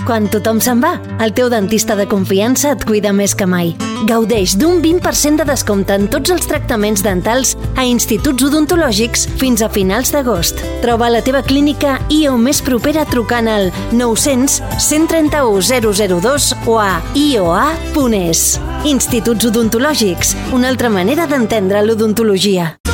Quan tothom se'n va, el teu dentista de confiança et cuida més que mai. Gaudeix d'un 20% de descompte en tots els tractaments dentals a instituts odontològics fins a finals d'agost. Troba la teva clínica IO més propera trucant al 900 131 002 o a ioa.es. Instituts odontològics, una altra manera d'entendre l'odontologia.